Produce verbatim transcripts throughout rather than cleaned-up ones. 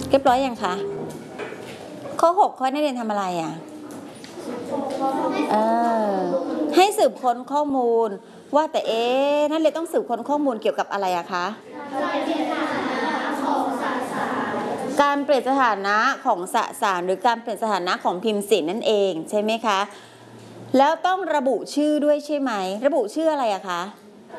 เรียบร้อยยังคะข้อหกข้อนักเรียนทำอะไรอ่ะเออให้สืบค้นข้อมูลว่าแต่เอ๊ะนักเรียนต้องสืบค้นข้อมูลเกี่ยวกับอะไรอะคะการเปลี่ยนสถานะของสสารหรือการเปลี่ยนสถานะของพิมพ์เสนนั่นเองใช่ไหมคะแล้วต้องระบุชื่อด้วยใช่ไหมระบุชื่ออะไรอะคะ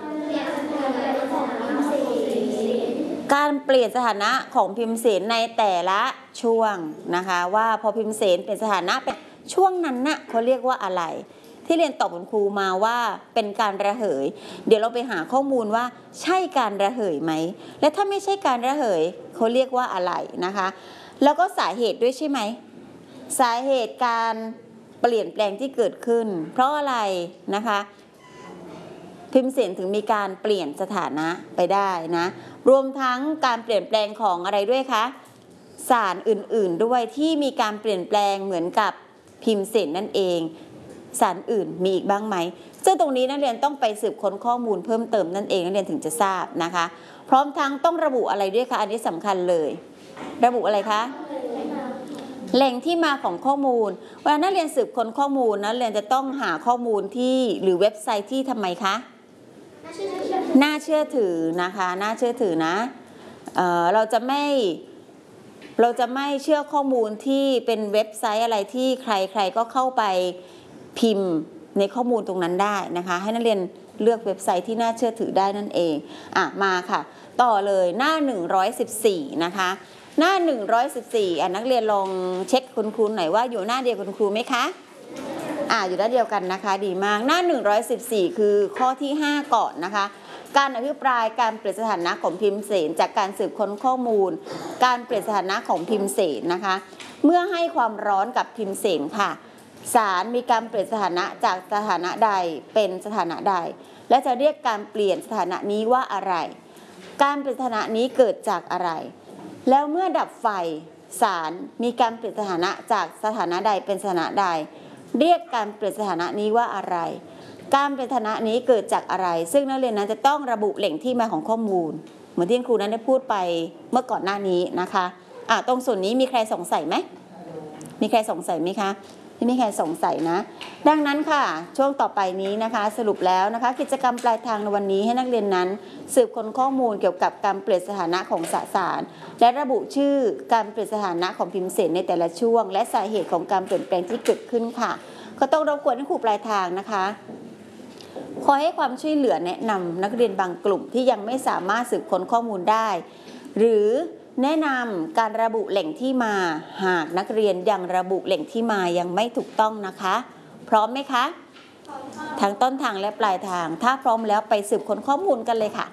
การเปลี่ยนสถานะของพิมพ์เสนในแต่ละช่วงนะคะว่าพอพิมพ์เสนเปลี่ยนสถานะเป็นช่วงนั้นน่ะเขาเรียกว่าอะไรที่เรียนตอบคุณครูมาว่าเป็นการระเหยเดี๋ยวเราไปหาข้อมูลว่าใช่การระเหยไหมและถ้าไม่ใช่การระเหยเขาเรียกว่าอะไรนะคะแล้วก็สาเหตุด้วยใช่ไหมสาเหตุการเปลี่ยนแปลงที่เกิดขึ้นเพราะอะไรนะคะพิมพ์เสนถึงมีการเปลี่ยนสถานะไปได้นะรวมทั้งการเปลี่ยนแปลงของอะไรด้วยคะสารอื่นๆด้วยที่มีการเปลี่ยนแปลงเหมือนกับพิมพ์เสนนั่นเองสารอื่นมีอีกบ้างไหมซึ่งตรงนี้นักเรียนต้องไปสืบค้นข้อมูลเพิ่มเติมนั่นเองนักเรียนถึงจะทราบนะคะพร้อมทั้งต้องระบุอะไรด้วยคะอันนี้สำคัญเลยระบุอะไรคะแหล่งที่มาของข้อมูลเวลานักเรียนสืบค้นข้อมูลนักเรียนจะต้องหาข้อมูลที่หรือเว็บไซต์ที่ทำไมคะน่าเชื่อถือนะคะน่าเชื่อถือนะเอ่อเราจะไม่เราจะไม่เชื่อข้อมูลที่เป็นเว็บไซต์อะไรที่ใครๆก็เข้าไปพิมพ์ในข้อมูลตรงนั้นได้นะคะให้นักเรียนเลือกเว็บไซต์ที่น่าเชื่อถือได้นั่นเองอ่ะมาค่ะต่อเลยหน้าหนึ่งร้อยสิบสี่นะคะหน้าหนึ่งร้อยสิบสี่อ่ะนักเรียนลองเช็คคุณครูหน่อยว่าอยู่หน้าเดียวกับคุณครูไหมคะอ่ะอยู่หน้าเดียวกันนะคะดีมากหน้าหนึ่งร้อยสิบสี่คือข้อที่ห้าก่อนนะคะการอภิปรายการเปลี่ยนสถานะของพิมพ์เสนจากการสืบค้นข้อมูลการเปลี่ยนสถานะของพิมพ์เสนนะคะเมื่อให้ความร้อนกับพิมพ์เสนค่ะสารมีการเปลี่ยนสถานะจากสถานะใดเป็นสถานะใดและจะเรียกการเปลี่ยนสถานะนี้ว่าอะไรการเปลี่ยนสถานะนี้เกิดจากอะไรแล้วเมื่อดับไฟสารมีการเปลี่ยนสถานะจากสถานะใดเป็นสถานะใดเรียกการเปลี่ยนสถานะนี้ว่าอะไรการเปลี่ยนสถานะนี้เกิดจากอะไรซึ่งนักเรียนนั้นจะต้องระบุแหล่งที่มาของข้อมูลเหมือนที่ครูนั้นได้พูดไปเมื่อก่อนหน้านี้นะคะอ่ะตรงส่วนนี้มีใครสงสัยไหมมีใครสงสัยไหมคะไม่มีใครสงสัยนะดังนั้นค่ะช่วงต่อไปนี้นะคะสรุปแล้วนะคะกิจกรรมปลายทางในวันนี้ให้นักเรียนนั้นสืบค้นข้อมูลเกี่ยวกับการเปลี่ยนสถานะของสสารและระบุชื่อการเปลี่ยนสถานะของพิมพ์เสนในแต่ละช่วงและสาเหตุของการเปลี่ยนแปลงที่เกิดขึ้นค่ะก็ต้องรบกวนให้ครูปลายทางนะคะขอให้ความช่วยเหลือแนะนำนักเรียนบางกลุ่มที่ยังไม่สามารถสืบค้นข้อมูลได้หรือแนะนำการระบุแหล่งที่มาหากนักเรียนยังระบุแหล่งที่มายังไม่ถูกต้องนะคะพร้อมไหมคะทั้งต้นทางและปลายทางถ้าพร้อมแล้วไปสืบค้นข้อมูลกันเลยค่ะ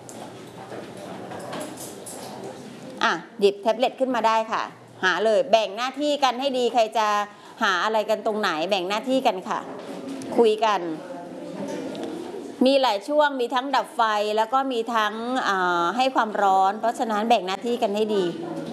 อ่ะหยิบแท็บเล็ตขึ้นมาได้ค่ะหาเลยแบ่งหน้าที่กันให้ดีใครจะหาอะไรกันตรงไหนแบ่งหน้าที่กันค่ะคุยกันมีหลายช่วงมีทั้งดับไฟแล้วก็มีทั้งให้ความร้อนเพราะฉะนั้นแบ่งหน้าที่กันให้ดี